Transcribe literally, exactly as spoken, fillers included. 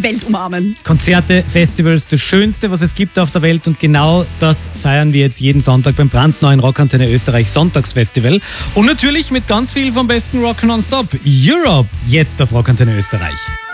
die Welt umarmen. Konzerte, Festivals, das Schönste, was es gibt auf der Welt, und genau das feiern wir jetzt jeden Sonntag beim brandneuen Rockantenne Österreich Sonntagsfestival. Und natürlich mit ganz viel vom besten Rock nonstop. Europe, jetzt auf Rockantenne Österreich.